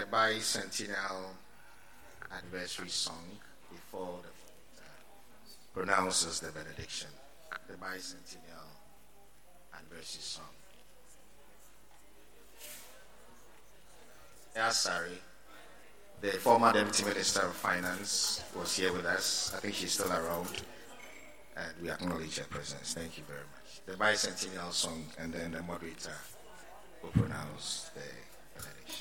bicentennial anniversary song before the pronounces the benediction. The bicentennial anniversary song. Sorry, the former Deputy Minister of Finance was here with us. I think she's still around, and we acknowledge her presence. Thank you very much. The bicentennial song, and then the moderator will pronounce the benediction.